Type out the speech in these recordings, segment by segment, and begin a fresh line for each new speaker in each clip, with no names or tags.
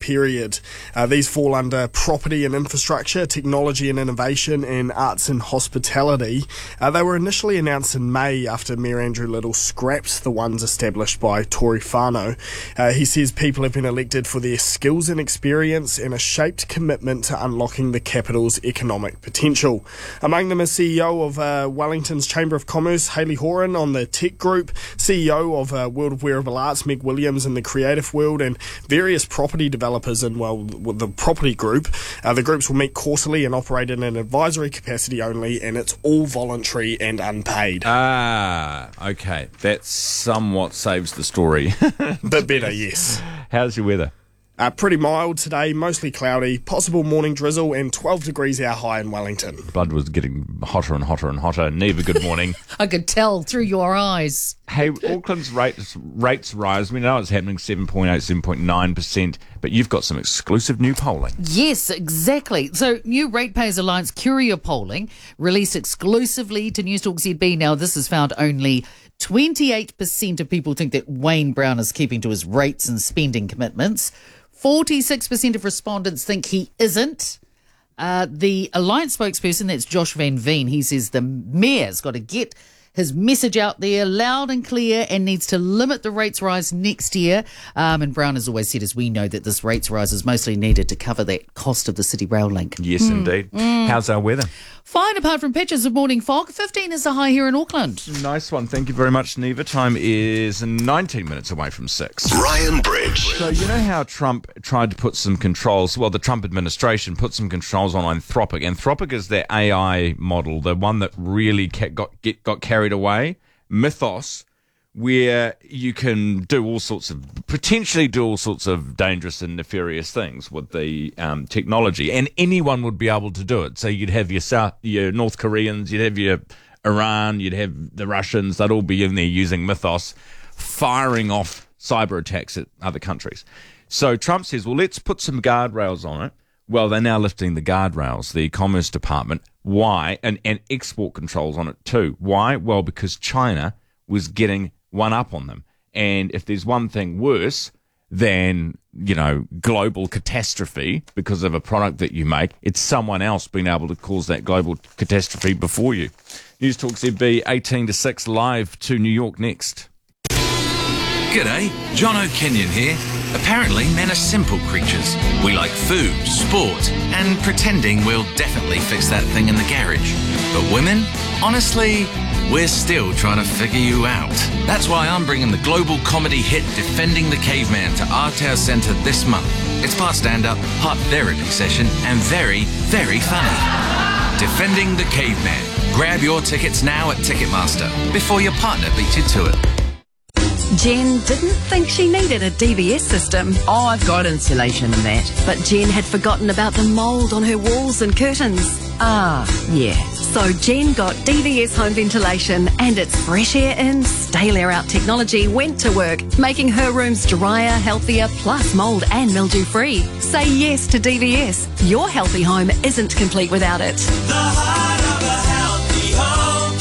period. These fall under property and infrastructure, technology and innovation, and arts and hospitality. They were initially announced in May after Mayor Andrew Little scrapped the ones established by Tory Whānau. He says people have been elected for their skills and experience and a shaped commitment to unlocking the capital's economic potential. Among them is CEO of Wellington's Chamber of Commerce, Hayley Horan, on the tech group, CEO of World of Wearable Arts, Meg Williams, in the creative world, and various property developers in, with the property group. The groups will meet quarterly and operate in an advisory capacity only, and it's all voluntary and unpaid.
Okay. That somewhat saves the story.
Bit better, yes.
How's your weather?
Pretty mild today, mostly cloudy, possible morning drizzle, and 12 degrees our high in Wellington.
Blood was getting hotter and hotter and hotter. Neva, good morning.
I could tell through your eyes.
Hey, Auckland's rates rise. We know it's happening 7.8%, 7.9%, but you've got some exclusive new polling.
Yes, exactly. So, new Ratepayers Alliance Curia polling released exclusively to Newstalk ZB. Now, this has found only 28% of people think that Wayne Brown is keeping to his rates and spending commitments. 46% of respondents think he isn't. The Alliance spokesperson, that's Josh Van Veen, he says the mayor's got to get his message out there loud and clear and needs to limit the rates rise next year. And Brown has always said, as we know, that this rates rise is mostly needed to cover that cost of the City Rail link.
Yes, indeed. How's our weather?
Fine, apart from patches of morning fog. 15 is the high here in Auckland.
Nice one. Thank you very much, Neva. Time is 19 minutes away from 6.
Ryan Bridge.
So you know how Trump tried to put some controls, well, the Trump administration put some controls on Anthropic. Anthropic is their AI model, the one that really got carried away. Mythos, where you can potentially do all sorts of dangerous and nefarious things with the technology, and anyone would be able to do it. So you'd have your North Koreans, you'd have your Iran, you'd have the Russians, they'd all be in there using Mythos, firing off cyber attacks at other countries. So Trump says, well, let's put some guardrails on it. Well, they're now lifting the guardrails, the Commerce Department. Why? And export controls on it too. Why? Well, because China was getting one up on them. And if there's one thing worse than, global catastrophe because of a product that you make, it's someone else being able to cause that global catastrophe before you. News Talk ZB 18 to 6 live to New York next.
G'day, John O'Kenyon here. Apparently, men are simple creatures. We like food, sport, and pretending we'll definitely fix that thing in the garage. But women? Honestly, we're still trying to figure you out. That's why I'm bringing the global comedy hit Defending the Caveman to Aotearoa Centre this month. It's part stand-up, part therapy session, and very, very funny. Defending the Caveman. Grab your tickets now at Ticketmaster before your partner beats you to it.
Jen didn't think she needed a DVS system.
Oh, I've got insulation and that.
But Jen had forgotten about the mould on her walls and curtains.
Ah, yeah.
So Jen got DVS home ventilation, and its fresh air in, stale air out technology went to work, making her rooms drier, healthier, plus mould and mildew free. Say yes to DVS. Your healthy home isn't complete without it.
The heart of a healthy home,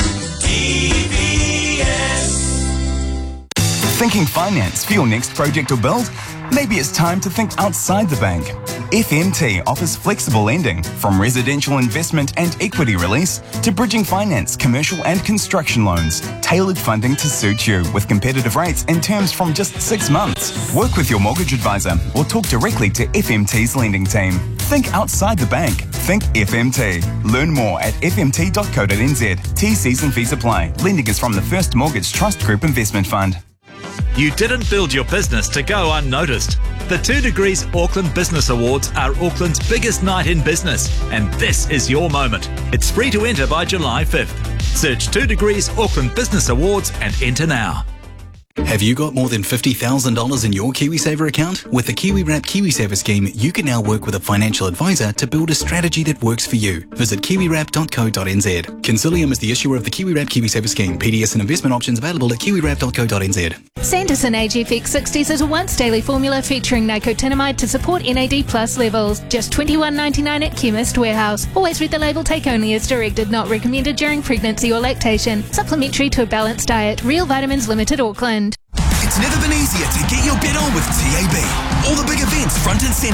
DVS.
Thinking finance for your next project or build? Maybe it's time to think outside the bank. FMT offers flexible lending, from residential investment and equity release to bridging finance, commercial and construction loans. Tailored funding to suit you with competitive rates and terms from just 6 months. Work with your mortgage advisor or talk directly to FMT's lending team. Think outside the bank. Think FMT. Learn more at fmt.co.nz. T's and fees apply. Lending is from the First Mortgage Trust Group Investment Fund.
You didn't build your business to go unnoticed. The 2 Degrees Auckland Business Awards are Auckland's biggest night in business, and this is your moment. It's free to enter by July 5th. Search 2 Degrees Auckland Business Awards and enter now.
Have you got more than $50,000 in your KiwiSaver account? With the KiwiWrap KiwiSaver scheme, you can now work with a financial advisor to build a strategy that works for you. Visit kiwiwrap.co.nz. Consilium is the issuer of the KiwiWrap KiwiSaver scheme. PDS and investment options available at kiwiwrap.co.nz.
Sanderson AGFX 60s is a once daily formula featuring nicotinamide to support NAD plus levels. Just $21.99 at Chemist Warehouse. Always read the label, take only as directed, not recommended during pregnancy or lactation. Supplementary to a balanced diet. Real Vitamins Limited, Auckland.
It's never been easier to get your bet on with TAB. All the big events front and centre.